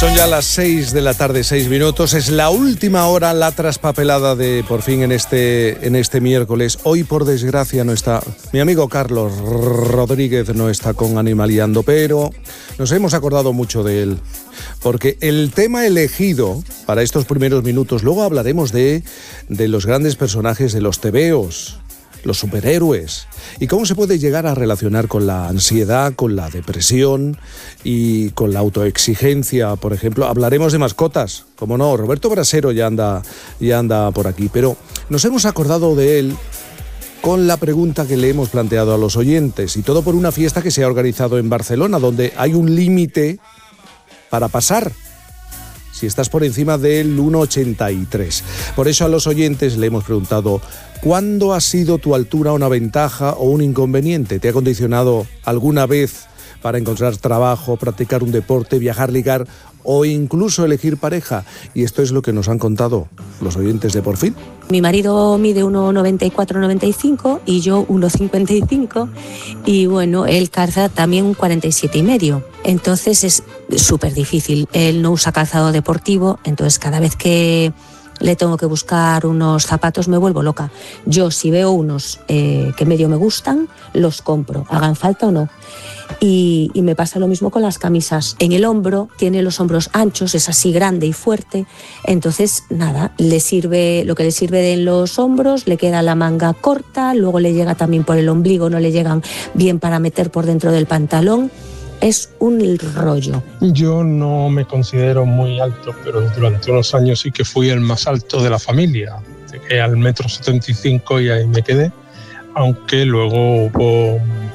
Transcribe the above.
Son ya las 6 de la tarde, 6 minutos. Es la última hora, la traspapelada de Por Fin en este miércoles. Hoy, por desgracia, no está mi amigo Carlos Rodríguez, no está con Animaliando, pero nos hemos acordado mucho de él. Porque el tema elegido para estos primeros minutos, luego hablaremos de los grandes personajes de los tebeos, los superhéroes, y cómo se puede llegar a relacionar con la ansiedad, con la depresión y con la autoexigencia, por ejemplo. Hablaremos de mascotas, como no, Roberto Brasero ya anda por aquí, pero nos hemos acordado de él con la pregunta que le hemos planteado a los oyentes, y todo por una fiesta que se ha organizado en Barcelona, donde hay un límite para pasar si estás por encima del 1,83. Por eso a los oyentes le hemos preguntado: ¿cuándo ha sido tu altura una ventaja o un inconveniente? ¿Te ha condicionado alguna vez para encontrar trabajo, practicar un deporte, viajar, ligar o incluso elegir pareja? Y esto es lo que nos han contado los oyentes de Por Fin. Mi marido mide 1,94-95 y yo 1,55, y bueno, él calza también un 47,5. Entonces es súper difícil. Él no usa calzado deportivo, entonces cada vez que le tengo que buscar unos zapatos me vuelvo loca. Yo, si veo unos que medio me gustan, los compro, hagan falta o no. Y me pasa lo mismo con las camisas. En el hombro, tiene los hombros anchos, es así grande y fuerte, entonces nada, le sirve lo que le sirve en los hombros, le queda la manga corta, luego le llega también por el ombligo, no le llegan bien para meter por dentro del pantalón. Es un rollo. Yo no me considero muy alto, pero durante unos años sí que fui el más alto de la familia. Llegué al 1,75 m y ahí me quedé, aunque luego hubo